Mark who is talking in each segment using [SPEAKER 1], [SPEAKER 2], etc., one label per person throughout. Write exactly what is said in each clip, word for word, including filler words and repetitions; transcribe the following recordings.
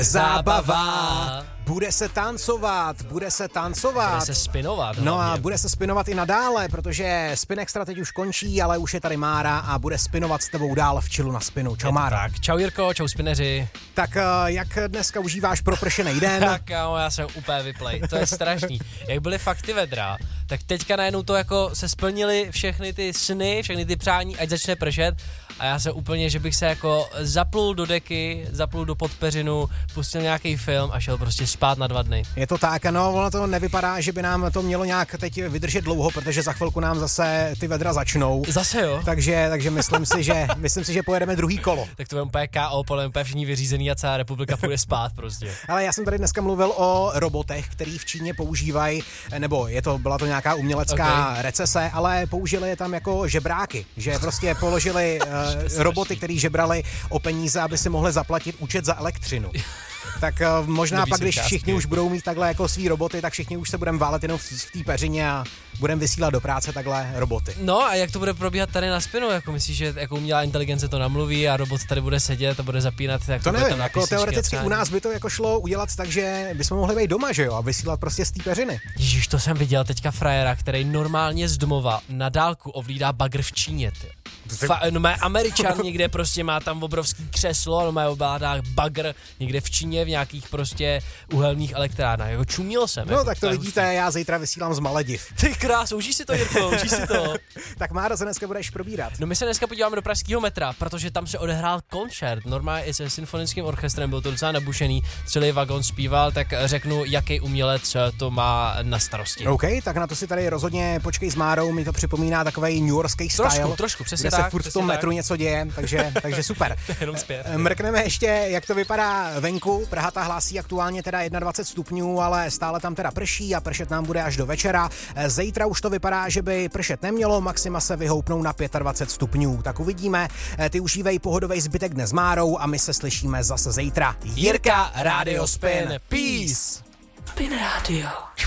[SPEAKER 1] Zábava. Bude se tancovat, bude se tancovat.
[SPEAKER 2] Bude se spinovat.
[SPEAKER 1] No
[SPEAKER 2] hlavně.
[SPEAKER 1] a bude se spinovat i nadále, protože Spin Extra teď už končí, ale už je tady Mára a bude spinovat s tebou dál v Chillu na Spinu. Čau Mára.
[SPEAKER 2] Tak, čau Jirko, čau spineři.
[SPEAKER 1] Tak jak dneska užíváš propršený den?
[SPEAKER 2] Tak kámo, já jsem úplně vyplej, to je strašný. Jak byly fakt ty vedra, tak teďka najednou to jako se splnily všechny ty sny, všechny ty přání, ať začne pršet. A já jsem úplně, že bych se jako zaplul do deky, zaplul do podpeřinu, pustil nějaký film a šel prostě spát na dva dny.
[SPEAKER 1] Je to tak, no, ono to nevypadá, že by nám to mělo nějak teď vydržet dlouho, protože za chvilku nám zase ty vedra začnou.
[SPEAKER 2] Zase jo?
[SPEAKER 1] Takže, takže myslím si, že myslím si, že pojedeme druhý kolo.
[SPEAKER 2] Tak to je úplně K O, podle mě úplně všichni vyřízený a celá republika půjde spát prostě.
[SPEAKER 1] Ale já jsem tady dneska mluvil o robotech, který v Číně používají, nebo je to, byla to nějaká umělecká okay. recese, ale použili je tam jako žebráky, že prostě položili uh, roboty, který žebrali o peníze, aby si mohli zaplatit účet za elektřinu. Tak uh, možná
[SPEAKER 2] Nový
[SPEAKER 1] pak, když
[SPEAKER 2] součástky.
[SPEAKER 1] všichni už budou mít takhle jako svý roboty, tak všichni už se budeme válet jenom v, v té peřině a budeme vysílat do práce takhle roboty.
[SPEAKER 2] No a jak to bude probíhat tady na Spinu? Jako myslíš, že jako umělá inteligence to namluví a robot tady bude sedět a bude zapínat? Jak
[SPEAKER 1] to
[SPEAKER 2] nevím,
[SPEAKER 1] nevím, jako teoreticky u nás by to jako šlo udělat tak, že bychom mohli být doma, že jo, a vysílat prostě z té peřiny.
[SPEAKER 2] Ježiš, to jsem viděl teďka frajera, který normálně z domova na dálku ovlídá bagr v Číně, ty. Fa- no má Američan někde prostě má tam obrovský křeslo, no má ovládá bagr někde v Číně v nějakých prostě uhelných elektrárnách. Jako čuměl jsem.
[SPEAKER 1] No
[SPEAKER 2] jako,
[SPEAKER 1] tak to vidíte, hustý. Já zítra vysílám z Malediv.
[SPEAKER 2] Ty krás, užij si to, Jirko, užij si to.
[SPEAKER 1] Tak Máro, se dneska budeš probírat.
[SPEAKER 2] No my se dneska podíváme do pražského metra, protože tam se odehrál koncert, normálně i se symfonickým orchestrem, byl to docela nabušený, celý vagon zpíval, tak řeknu, jaký umělec to má na starosti.
[SPEAKER 1] OK, tak na to si tady rozhodně počkej s Márou, mi to připomíná takovej newyorský style.
[SPEAKER 2] Trošku, trošku, přesně
[SPEAKER 1] kde
[SPEAKER 2] tak.
[SPEAKER 1] se furt v tom
[SPEAKER 2] tak.
[SPEAKER 1] metru něco děje, takže, takže super.
[SPEAKER 2] Jenom zpět.
[SPEAKER 1] Mrkneme ještě, jak to vypadá venku. Praha ta hlásí aktuálně teda dvacet jedna stupňů, ale stále tam teda prší a pršet nám bude až do večera. Zítra už to vypadá, že by pršet nemělo, maxima se vyhoupnou na dvacet pět stupňů. Tak uvidíme. Ty užívej pohodový zbytek dne s Márou a my se slyšíme zase zítra.
[SPEAKER 2] Jirka, Radio Spin. Peace.
[SPEAKER 3] Spin Radio.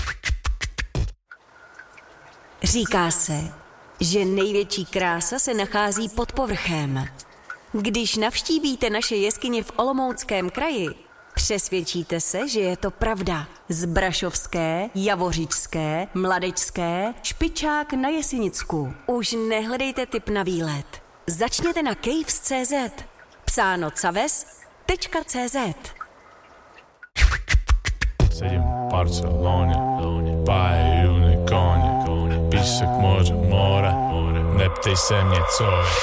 [SPEAKER 3] Říká se, že největší krása se nachází pod povrchem. Když navštívíte naše jeskyně v Olomouckém kraji, přesvědčíte se, že je to pravda. Z Brašovské, Javořičské, Mladečské, Špičák na Jesenicku. Už nehledejte tip na výlet. Začněte na caves tečka cé zet. Psáno caves tečka cé zet.
[SPEAKER 4] Sedím v Barceloně, paju nekoně, písek moře, more, neptej se mě co je.